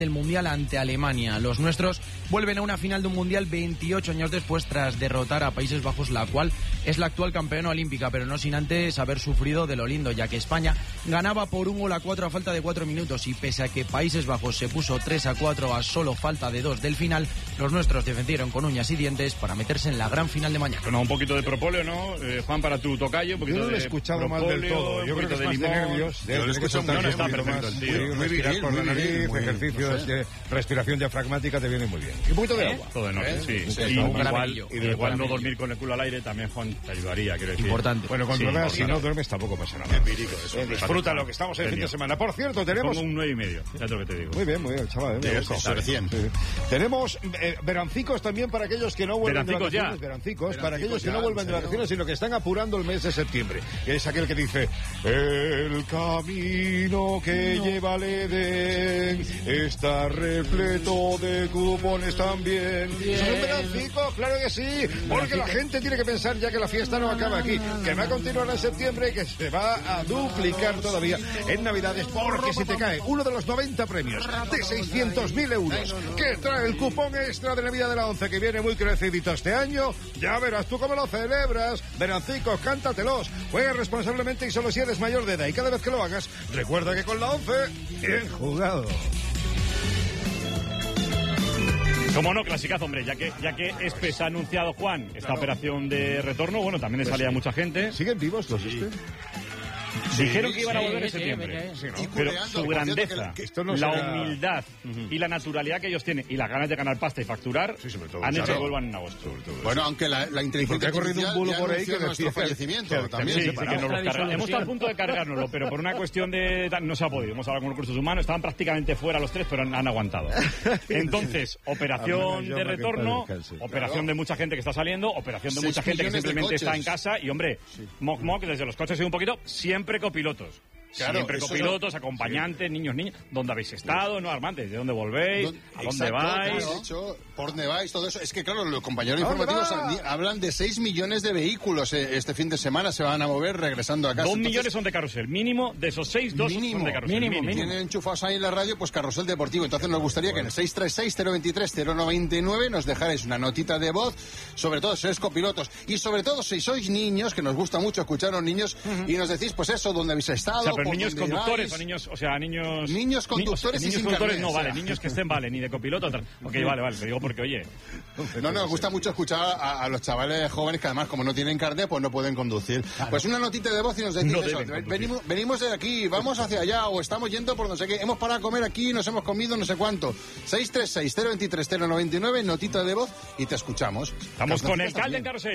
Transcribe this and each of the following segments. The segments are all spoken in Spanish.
del Mundial ante Alemania. Los nuestros vuelven a una final de un Mundial 28 años después tras derrotar a Países Bajos, la cual es la actual campeona olímpica, pero no sin antes haber sufrido de lo lindo, ya que España ganaba por 1-4 a falta de 4 minutos y pese a que Países Bajos se puso 3-4 a solo falta de 2 del final, los nuestros defendieron con uñas y dientes para meterse en la gran final de mañana. Bueno, un poquito de propóleo, ¿no? Juan, para tu tocayo, un poquito yo no lo he escuchado mal del todo. Yo creo que es más de nervios. Yo lo escucho muy bien, está perfecto el tío. Respirar por la nariz, ejercicios de respiración diafragmática te vienen muy bien. Y un poquito de agua. Todo en orden, sí. Igual no dormir con el culo al aire también, Juan, te ayudaría, quiero decir. Importante. Bueno, cuando duermes, si no duermes tampoco pasa nada. Empírico, eso. Disfruta lo que estamos en el fin de semana. Por cierto, tenemos... Pongo un 9,5, ya es lo que te digo. Muy bien, chaval. Sobre 100. Sí. Tenemos verancicos también para aquellos que no vuelven de vacaciones. Verancicos para aquellos que no vuelven de vacaciones, sino que están apurando el mes de septiembre. Que es aquel que dice: el camino que lleva al Edén está repleto de cupones también. ¿Es un verancico? Claro que sí, porque la gente tiene que pensar ya que la fiesta no acaba aquí, que va a continuar en septiembre y que se va a duplicar todavía en Navidades, porque si te cae uno de los 90 premios de 600.000 euros que trae el cupón extra de Navidad de la 11, que viene muy crecidito este año, ya verás tú cómo lo celebras. Verancicos, cántatelos, juega responsablemente y solo si eres mayor de edad, y cada vez que lo hagas, recuerda que con la 11, bien jugado. Como no, clasicazo, hombre, ya que Espes ha anunciado, Juan, esta operación de retorno, bueno, también le salía a mucha gente. ¿Siguen vivos los Dijeron que iban a volver en septiembre, pero su grandeza, la humildad y la naturalidad que ellos tienen y las ganas de ganar pasta y facturar han hecho que vuelvan en agosto. Bueno, aunque la inteligencia artificial un bulo ya por ahí que nuestro fallecimiento también. Sí, que nos los cargamos. Hemos estado a punto de cargárnoslo, pero por una cuestión de... no se ha podido. Hemos hablado con recursos humanos, estaban prácticamente fuera los tres, pero han aguantado. Entonces, operación de retorno, operación de mucha gente que está saliendo, operación de mucha gente que simplemente está en casa y, hombre, moc, desde los coches y un poquito, siempre copilotos. Claro, siempre copilotos, acompañantes, niños, ¿dónde habéis estado? ¿No, Armante? ¿De dónde volvéis? ¿A dónde vais? ¿Por dónde vais? Todo eso. Es que, claro, los compañeros informativos hablan de 6 millones de vehículos este fin de semana se van a mover regresando a casa. 2 millones son de carrusel. Mínimo, de esos 6, 2 son de carrusel. Mínimo. Tienen enchufados ahí en la radio, pues carrusel deportivo. Entonces nos gustaría que en el 636-023-099 nos dejarais una notita de voz, sobre todo si sois copilotos y sobre todo si sois niños, que nos gusta mucho escuchar a los niños, y nos decís, pues eso, dónde habéis estado. Pero niños conductores o niños, niños conductores niños conductores no vale, niños que estén ni de copiloto. Ok, vale, lo digo porque, oye. No, nos gusta mucho escuchar a los chavales jóvenes que además, como no tienen carnet, pues no pueden conducir. Claro. Pues una notita de voz y nos decís eso. Venimos de aquí, vamos hacia allá o estamos yendo por no sé qué. Hemos parado a comer aquí, nos hemos comido no sé cuánto. 636-023-099, notita de voz y te escuchamos. Estamos con el Calde en carrusel.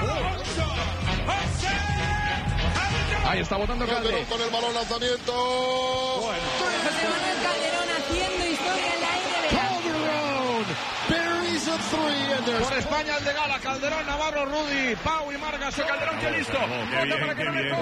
Ahí está botando Calde. Con el balón lanzamiento. Bueno. José Manuel Calderón haciendo historia en la NBA. Por España el de Gala, Calderón, Navarro, Rudy, Pau y Margas. Calderón, que listo. Qué bien.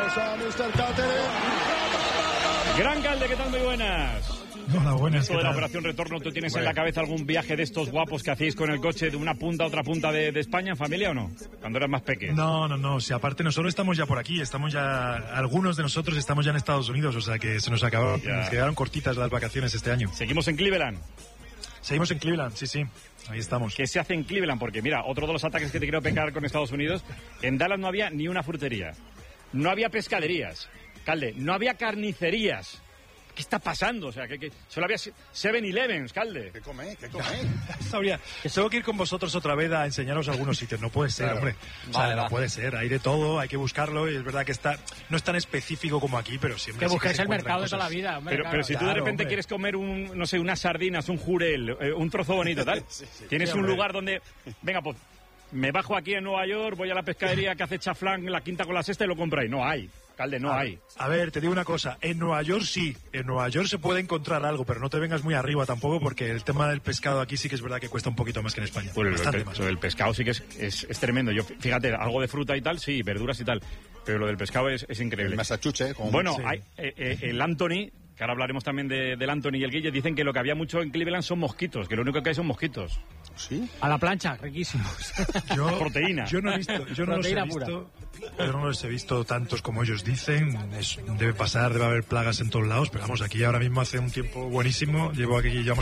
Gran Calde, ¿qué tal? Muy buenas. Hola, buenas. Esto de la operación retorno, ¿tú tienes en la cabeza algún viaje de estos guapos que hacéis con el coche de una punta a otra punta de España en familia o no? Cuando eras más pequeño. No. O sea, aparte nosotros estamos ya por aquí, algunos de nosotros estamos ya en Estados Unidos, o sea que se nos acabaron, nos quedaron cortitas las vacaciones este año. ¿Seguimos en Cleveland? Seguimos en Cleveland, sí. Ahí estamos. ¿Qué se hace en Cleveland? Porque mira, otro de los ataques que te quiero pegar con Estados Unidos, en Dallas no había ni una frutería, no había pescaderías, Calde, no había carnicerías. ¿Qué está pasando? O sea, que solo había 7-Elevens, Calde. ¿Qué coméis? Sabría que tengo que ir con vosotros otra vez a enseñaros algunos sitios. No puede ser, hombre. O sea, no puede ser. Hay de todo, hay que buscarlo y es verdad que no es tan específico como aquí, pero siempre... Que buscáis el mercado de toda la vida, hombre. Pero si tú de repente quieres comer unas sardinas, un jurel, un trozo bonito, tal, tienes un lugar donde... Venga, pues me bajo aquí en Nueva York, voy a la pescadería que hace chaflán, la quinta con la sexta y lo compro ahí. No hay. Calde, no hay. A ver, te digo una cosa. En Nueva York sí. En Nueva York se puede encontrar algo, pero no te vengas muy arriba tampoco, porque el tema del pescado aquí sí que es verdad que cuesta un poquito más que en España. Pues el pescado sí que es tremendo. Yo, fíjate, algo de fruta y tal, sí, verduras y tal. Pero lo del pescado es increíble. El Massachusetts. Bueno, hay, el Anthony, que ahora hablaremos también del Anthony y el Guille, dicen que lo que había mucho en Cleveland son mosquitos, que lo único que hay son mosquitos. ¿Sí? A la plancha, riquísimos. Proteína. Yo no los he visto tantos como ellos dicen. Debe haber plagas en todos lados, pero vamos, aquí ahora mismo hace un tiempo buenísimo. Llevo aquí, llevamos